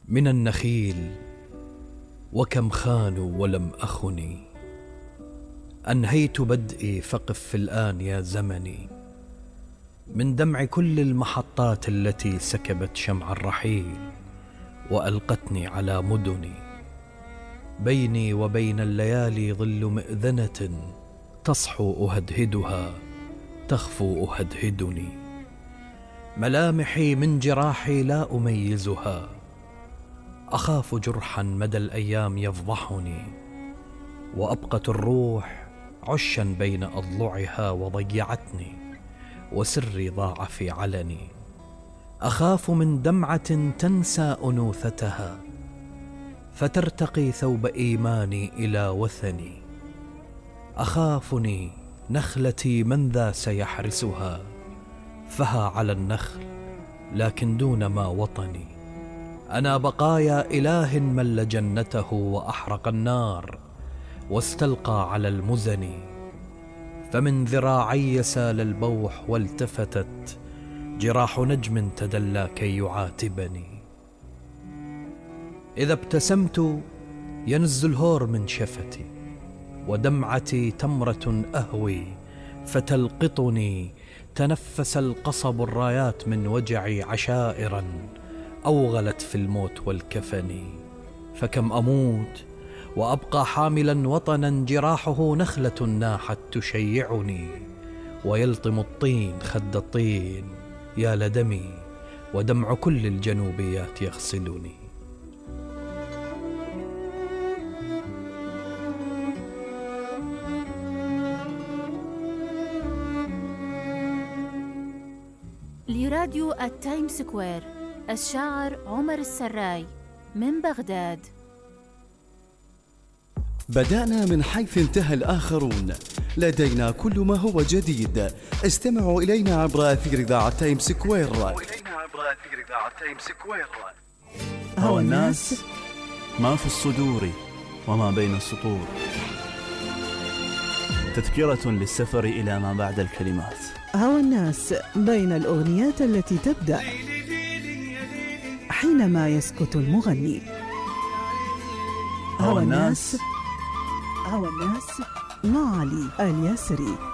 من النخيل وكم خانوا ولم أخني، أنهيت بدئي فقف الآن يا زمني. من دمع كل المحطات التي سكبت شمع الرحيل وألقتني على مدني، بيني وبين الليالي ظل مئذنة تصحو أهدهدها تخفو أهدهدني. ملامحي من جراحي لا أميزها، أخاف جرحا مدى الأيام يفضحني، وأبقت الروح عشا بين أضلعها وضيعتني، وسري ضاع في علني. أخاف من دمعة تنسى أنوثتها فترتقي ثوب إيماني إلى وثني. أخافني نخلتي من ذا سيحرسها، فها على النخل لكن دون ما وطني. أنا بقايا إله مل جنته وأحرق النار واستلقى على المزن، فمن ذراعي سال البوح والتفتت جراح نجم تدلى كي يعاتبني. إذا ابتسمت ينز الهور من شفتي، ودمعتي تمرة أهوي فتلقطني. تنفس القصب الرايات من وجعي عشائرا أوغلت في الموت والكفن. فكم أموت وأبقى حاملا وطنا جراحه نخلة ناحت تشيعني، ويلطم الطين خد الطين يا لدمي، ودمع كل الجنوبيات يغسلني. لراديو التايم سكوير، الشاعر عمر السراي من بغداد. بدأنا من حيث انتهى الآخرون، لدينا كل ما هو جديد. استمعوا إلينا عبر أثير إذاعة تايم سكوير. هوى الناس ما في الصدور وما بين السطور، تذكرة للسفر إلى ما بعد الكلمات. هوى الناس بين الأغنيات التي تبدأ حينما يسكت المغني. هوى الناس مع علي الياسري.